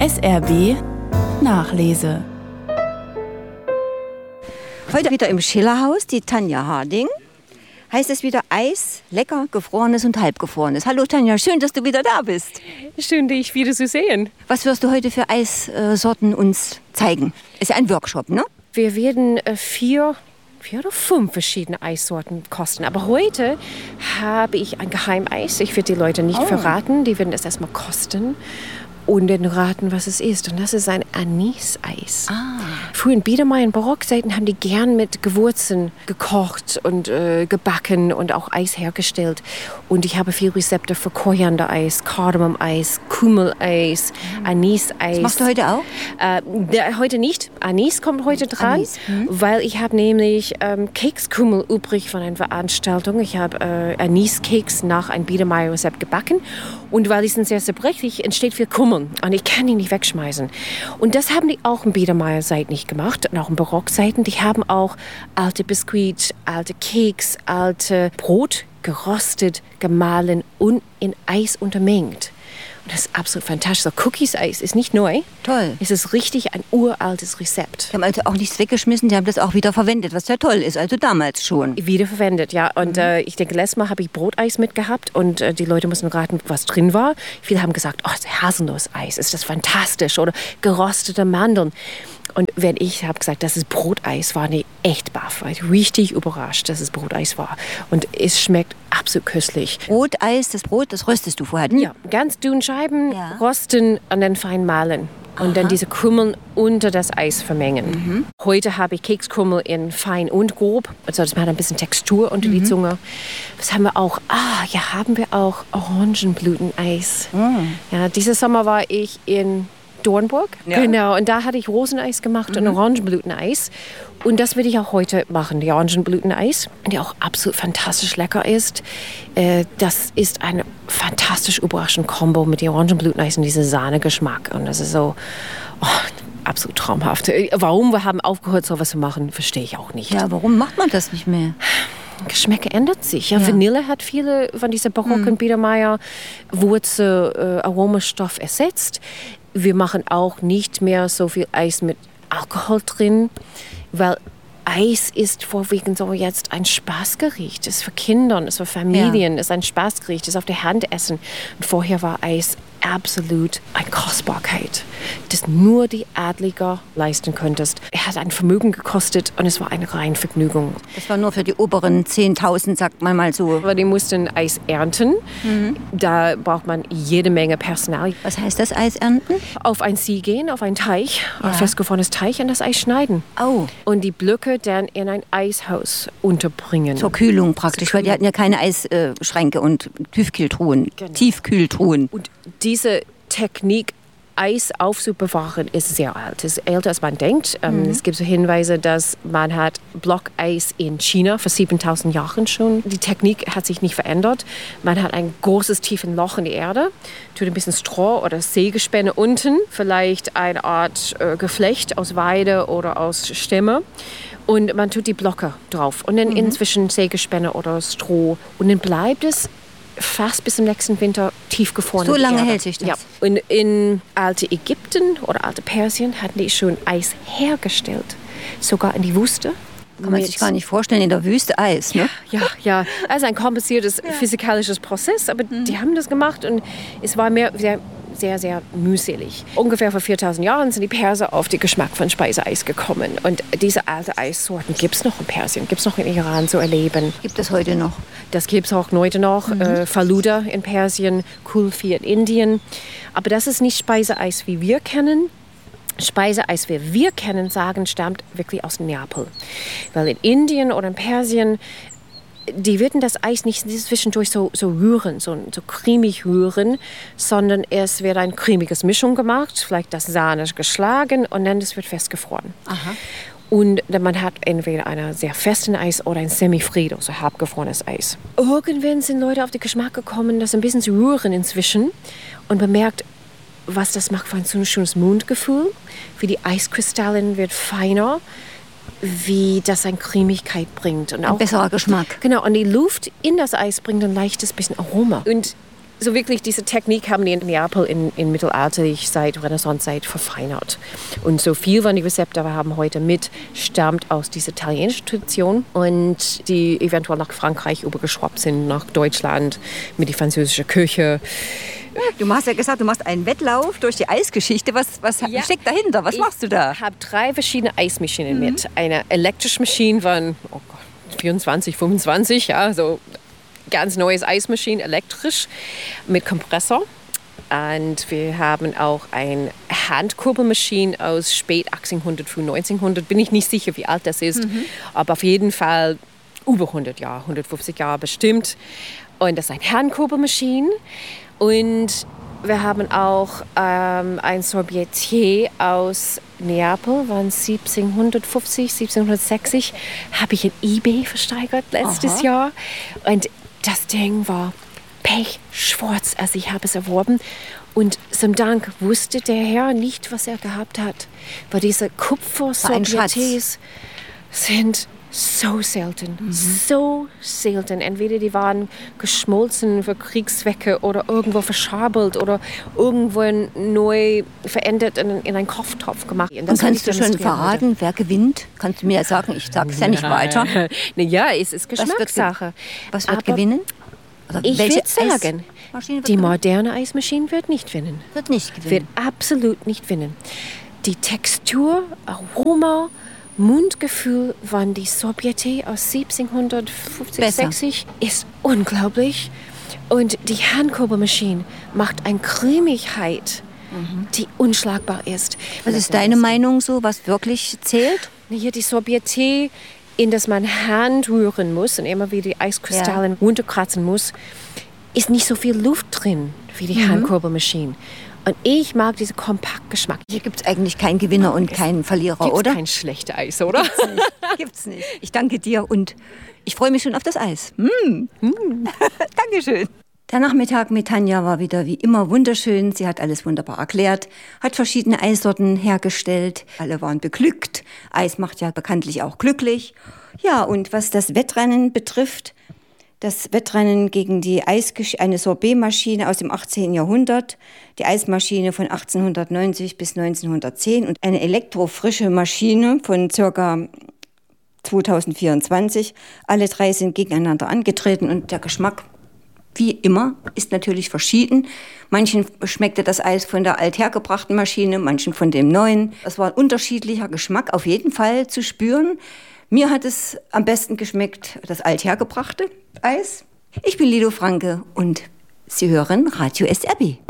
SRB Nachlese. Heute wieder im Schillerhaus, die Tanja Harding. Heißt es wieder Eis, lecker, gefrorenes und halbgefrorenes. Hallo Tanja, schön, dass du wieder da bist. Schön, dich wieder zu sehen. Was wirst du heute für Eissorten uns zeigen? Ist ja ein Workshop, ne? Wir werden 4 oder 5 verschiedene Eissorten kosten. Aber heute habe ich ein Geheimeis. Ich werde die Leute nicht verraten. Die werden es erstmal kosten und dann raten, was es ist. Und das ist ein Anis-Eis. Früher in Biedermeier in Barockzeiten haben die gern mit Gewürzen gekocht und gebacken und auch Eis hergestellt. Und ich habe viele Rezepte für Koriander-Eis, Kardamom-Eis, Kümmel-Eis, Anis-Eis. Das machst du heute auch? Heute nicht. Anis kommt heute dran, weil ich habe nämlich Kekskümmel übrig von einer Veranstaltung. Ich habe Anis-Keks nach einem Biedermeier-Rezept gebacken. Und weil die sind sehr zerbrechlich, entsteht viel Kümmel. Und ich kann die nicht wegschmeißen. Und das haben die auch in Biedermeier-Seiten nicht gemacht. Und auch in Barockseiten. Die haben auch alte Biskuit, alte Keks, alte Brot gerostet, gemahlen und in Eis untermengt. Und das ist absolut fantastisch. So Cookies-Eis ist nicht neu. Toll. Es ist richtig ein uraltes Rezept. Die haben also auch nichts weggeschmissen, die haben das auch wieder verwendet, was ja toll ist, also damals schon. Wiederverwendet, ja. Und ich denke, letztes Mal habe ich Broteis mitgehabt und die Leute mussten raten, was drin war. Viele haben gesagt, oh, Haselnusseis, ist das fantastisch. Oder gerostete Mandeln. Und wenn ich habe gesagt, das ist Broteis, war ich echt baff. War ich richtig überrascht, dass es Broteis war. Und es schmeckt absolut köstlich. Broteis, das Brot, das röstest du vorher, ne? Ja, ganz dünn Scheiben, rosten und dann fein mahlen. Und dann diese Kümmel unter das Eis vermengen. Heute habe ich Kekskümmel in fein und grob. Also das macht ein bisschen Textur unter die Zunge. Was haben wir auch? Haben wir auch Orangenblüteneis. Ja, dieses Sommer war ich in Dornburg. Ja. Genau, und da hatte ich Roseneis gemacht und Orangenblüteneis. Und das würde ich auch heute machen, die Orangenblüteneis, die auch absolut fantastisch lecker ist. Das ist eine fantastisch überraschende Kombo mit dem Orangenblüteneis und diesem Sahnegeschmack. Und das ist so absolut traumhaft. Warum wir haben aufgehört, sowas zu machen, verstehe ich auch nicht. Ja, warum macht man das nicht mehr? Geschmäcker ändert sich. Ja. Vanille hat viele von dieser barocken Biedermeier Wurzel Aromastoff ersetzt. Wir machen auch nicht mehr so viel Eis mit Alkohol drin, weil Eis ist vorwiegend so jetzt ein Spaßgericht. Es ist für Kinder, es ist für Familien, es ist ein Spaßgericht, es ist auf der Hand essen. Und vorher war Eis absolut eine Kostbarkeit, das nur die Adliger leisten könntest. Er hat ein Vermögen gekostet und es war eine reine Vergnügung. Das war nur für die oberen 10.000, sagt man mal so. Aber die mussten Eis ernten. Da braucht man jede Menge Personal. Was heißt das, Eis ernten? Auf ein See gehen, auf einen Teich, ein festgefrorenes Teich und das Eis schneiden. Und die Blöcke dann in ein Eishaus unterbringen. Zur Kühlung praktisch, weil die hatten ja keine Eisschränke und Tiefkühltruhen. Tiefkühltruhen. Und diese Technik, Eis aufzubewahren, ist sehr alt. Es ist älter, als man denkt. Es gibt so Hinweise, dass man hat Blockeis in China vor 7.000 Jahren schon. Die Technik hat sich nicht verändert. Man hat ein großes, tiefes Loch in die Erde, tut ein bisschen Stroh oder Sägespäne unten, vielleicht eine Art Geflecht aus Weide oder aus Stämme. Und man tut die Blöcke drauf und dann inzwischen Sägespäne oder Stroh. Und dann bleibt es fast bis zum nächsten Winter tiefgefroren. So lange hält sich das? Ja. Und in alte Ägypten oder alte Persien hatten die schon Eis hergestellt. Sogar in die Wüste. Kann man sich gar nicht vorstellen, in der Wüste Eis, ne? Ja. Also ein kompliziertes physikalisches Prozess, aber die haben das gemacht und es war sehr, sehr mühselig. Ungefähr vor 4.000 Jahren sind die Perser auf den Geschmack von Speiseeis gekommen. Und diese alte Eissorten gibt es noch in Persien, gibt es noch in Iran zu erleben. Gibt es heute noch? Das gibt es auch heute noch. Faluda in Persien, Kulfi in Indien. Aber das ist nicht Speiseeis, wie wir kennen. Speiseeis, wie wir kennen, stammt wirklich aus Neapel. Weil in Indien oder in Persien die würden das Eis nicht zwischendurch so rühren, so cremig rühren, sondern es wird eine cremige Mischung gemacht, vielleicht das Sahne geschlagen und dann das wird festgefroren. Aha. Und man hat entweder ein sehr festes Eis oder ein Semifreddo, so halbgefrorenes Eis. Irgendwann sind Leute auf den Geschmack gekommen, das ein bisschen zu rühren inzwischen und bemerkt, was das macht für ein schönes Mundgefühl, wie die Eiskristallen wird feiner, wie das eine Cremigkeit bringt. Und ein besserer Geschmack. Genau, und die Luft in das Eis bringt ein leichtes bisschen Aroma. Und So wirklich diese Technik haben die in Neapel in Mittelalterlichzeit, Renaissancezeit verfeinert. Und so viel von den Rezepten, die wir haben heute mit, stammt aus dieser italienischen Tradition und die eventuell nach Frankreich übergeschwappt sind, nach Deutschland mit der französischen Küche. Du hast ja gesagt, du machst einen Wettlauf durch die Eisgeschichte. Was steckt dahinter? Was machst du da? Ich habe 3 verschiedene Eismaschinen mit. Eine elektrische Maschine von 24, 25, ja, so ganz neues Eismaschine, elektrisch, mit Kompressor. Und wir haben auch eine Handkurbelmaschine aus spät 1800, früh 1900. Bin ich nicht sicher, wie alt das ist, aber auf jeden Fall über 100 Jahre, 150 Jahre bestimmt. Und das ist eine Handkurbelmaschine. Und wir haben auch ein Sorbetier aus Neapel, von 1750, 1760, habe ich in eBay versteigert letztes Jahr. Und das Ding war pechschwarz, also ich habe es erworben. Und zum Dank wusste der Herr nicht, was er gehabt hat. Weil diese Kupfer-Sorbetiers sind so selten, so selten. Entweder die waren geschmolzen für Kriegszwecke oder irgendwo verschabelt oder irgendwo neu verändert in einen Kochtopf gemacht. Und kannst du schon verraten, wer gewinnt? Kannst du mir ja sagen, ich sage es ja nicht weiter. Ja, es ist Geschmackssache. Was wird gewinnen? Oder ich würde sagen, die moderne Eismaschine wird nicht gewinnen. Wird nicht gewinnen. Wird absolut nicht gewinnen. Die Textur, Aroma, Mundgefühl von die Sorbetier aus 1750, 60 ist unglaublich. Und die Handkurbelmaschine macht eine Cremigkeit, die unschlagbar ist. Was ist deine Meinung so, was wirklich zählt? Hier die Sorbetier, in das man Hand rühren muss und immer wieder die Eiskristallen runterkratzen muss, ist nicht so viel Luft drin wie die Handkurbelmaschine. Und ich mag diesen Kompaktgeschmack. Hier gibt es eigentlich keinen Gewinner und keinen Verlierer, oder? Gibt's kein schlechtes Eis, oder? Gibt's nicht. Ich danke dir und ich freue mich schon auf das Eis. Dankeschön. Der Nachmittag mit Tanja war wieder wie immer wunderschön. Sie hat alles wunderbar erklärt, hat verschiedene Eissorten hergestellt. Alle waren beglückt. Eis macht ja bekanntlich auch glücklich. Ja, und was das Wettrennen betrifft, das Wettrennen gegen eine Sorbetmaschine aus dem 18. Jahrhundert, die Eismaschine von 1890 bis 1910 und eine elektrofrische Maschine von ca. 2024. Alle 3 sind gegeneinander angetreten und der Geschmack, wie immer, ist natürlich verschieden. Manchen schmeckte das Eis von der althergebrachten Maschine, manchen von dem neuen. Es war ein unterschiedlicher Geschmack auf jeden Fall zu spüren. Mir hat es am besten geschmeckt, das althergebrachte Eis. Ich bin Lido Franke und Sie hören Radio SRB.